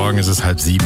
Morgen, es ist 6:30.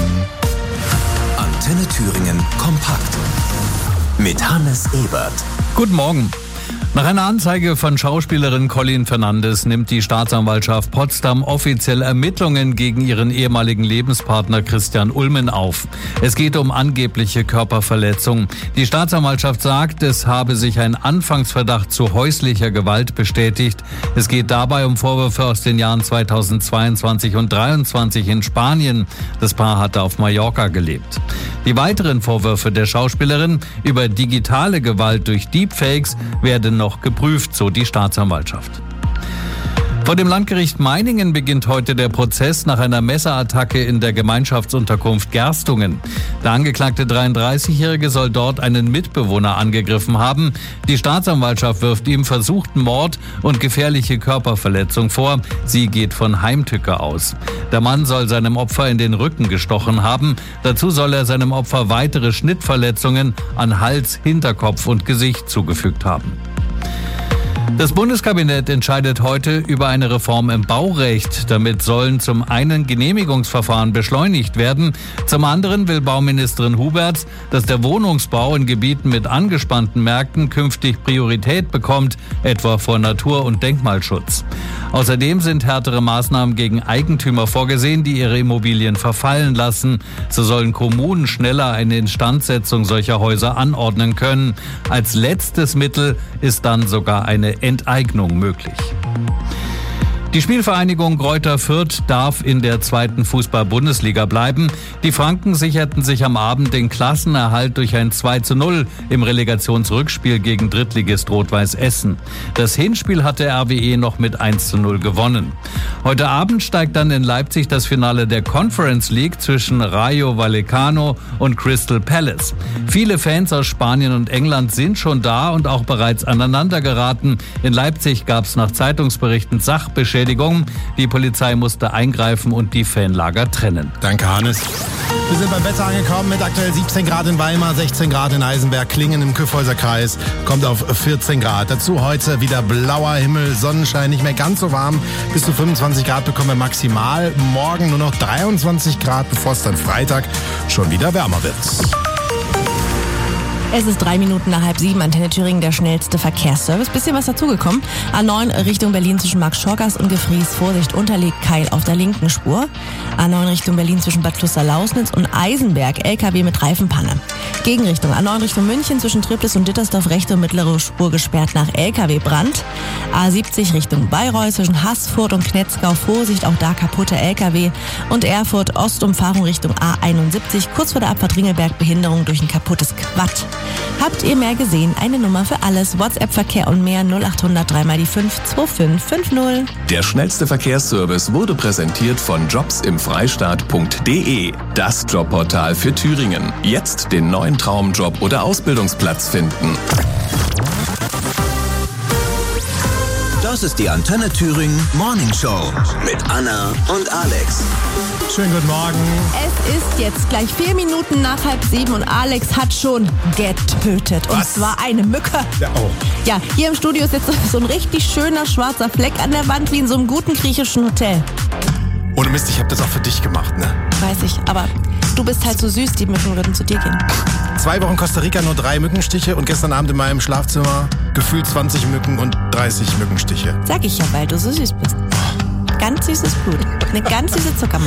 Antenne Thüringen kompakt mit Hannes Ebert. Guten Morgen. Nach einer Anzeige von Schauspielerin Colleen Fernandes nimmt die Staatsanwaltschaft Potsdam offiziell Ermittlungen gegen ihren ehemaligen Lebenspartner Christian Ulmen auf. Es geht um angebliche Körperverletzung. Die Staatsanwaltschaft sagt, es habe sich ein Anfangsverdacht zu häuslicher Gewalt bestätigt. Es geht dabei um Vorwürfe aus den Jahren 2022 und 2023 in Spanien. Das Paar hatte auf Mallorca gelebt. Die weiteren Vorwürfe der Schauspielerin über digitale Gewalt durch Deepfakes werden noch geprüft, so die Staatsanwaltschaft. Vor dem Landgericht Meiningen beginnt heute der Prozess nach einer Messerattacke in der Gemeinschaftsunterkunft Gerstungen. Der angeklagte 33-Jährige soll dort einen Mitbewohner angegriffen haben. Die Staatsanwaltschaft wirft ihm versuchten Mord und gefährliche Körperverletzung vor. Sie geht von Heimtücke aus. Der Mann soll seinem Opfer in den Rücken gestochen haben. Dazu soll er seinem Opfer weitere Schnittverletzungen an Hals, Hinterkopf und Gesicht zugefügt haben. Das Bundeskabinett entscheidet heute über eine Reform im Baurecht. Damit sollen zum einen Genehmigungsverfahren beschleunigt werden. Zum anderen will Bauministerin Huberts, dass der Wohnungsbau in Gebieten mit angespannten Märkten künftig Priorität bekommt, etwa vor Natur- und Denkmalschutz. Außerdem sind härtere Maßnahmen gegen Eigentümer vorgesehen, die ihre Immobilien verfallen lassen. So sollen Kommunen schneller eine Instandsetzung solcher Häuser anordnen können. Als letztes Mittel ist dann sogar eine Enteignung möglich. Die Spielvereinigung Greuther Fürth darf in der 2. Fußball-Bundesliga bleiben. Die Franken sicherten sich am Abend den Klassenerhalt durch ein 2:0 im Relegationsrückspiel gegen Drittligist Rot-Weiß Essen. Das Hinspiel hatte RWE noch mit 1:0 gewonnen. Heute Abend steigt dann in Leipzig das Finale der Conference League zwischen Rayo Vallecano und Crystal Palace. Viele Fans aus Spanien und England sind schon da und auch bereits aneinander geraten. In Leipzig gab es nach Zeitungsberichten Sachbeschädigungen. Die Polizei musste eingreifen und die Fanlager trennen. Danke, Hannes. Wir sind beim Wetter angekommen mit aktuell 17 Grad in Weimar, 16 Grad in Eisenberg, Klingen im Kyffhäuser Kreis, kommt auf 14 Grad. Dazu heute wieder blauer Himmel, Sonnenschein, nicht mehr ganz so warm. Bis zu 25 Grad bekommen wir maximal. Morgen nur noch 23 Grad, bevor es dann Freitag schon wieder wärmer wird. Es ist 3 Minuten nach 6:30, Antenne Thüringen, der schnellste Verkehrsservice. Bisschen was dazugekommen. A9 Richtung Berlin zwischen Markt-Schorgast und Gefries. Vorsicht, unterlegt Keil auf der linken Spur. A9 Richtung Berlin zwischen Bad Kloster-Lausnitz und Eisenberg. LKW mit Reifenpanne. Gegenrichtung A9 Richtung München zwischen Triplis und Dittersdorf. Rechte und mittlere Spur gesperrt nach LKW-Brand. A70 Richtung Bayreuth zwischen Haßfurt und Knetzgau. Vorsicht, auch da kaputte LKW. Und Erfurt Ostumfahrung Richtung A71. Kurz vor der Abfahrt Ringelberg Behinderung durch ein kaputtes Quad. Habt ihr mehr gesehen? Eine Nummer für alles. WhatsApp-Verkehr und mehr 0800 3x5 2550. Der schnellste Verkehrsservice wurde präsentiert von jobsimfreistaat.de. Das Jobportal für Thüringen. Jetzt den neuen Traumjob oder Ausbildungsplatz finden. Das ist die Antenne Thüringen Morning Show mit Anna und Alex. Schönen guten Morgen. Es ist jetzt gleich 4 Minuten nach 6:30 und Alex hat schon getötet. Und zwar eine Mücke. Ja, oh. Ja, hier im Studio ist jetzt so ein richtig schöner schwarzer Fleck an der Wand wie in so einem guten griechischen Hotel. Ohne Mist, ich habe das auch für dich gemacht, ne? Weiß ich, aber du bist halt so süß, die Mücken würden zu dir gehen. 2 Wochen Costa Rica, nur 3 Mückenstiche und gestern Abend in meinem Schlafzimmer gefühlt 20 Mücken und 30 Mückenstiche. Sag ich ja, weil du so süß bist. Ganz süßes Blut. Eine ganz süße Zuckermaus.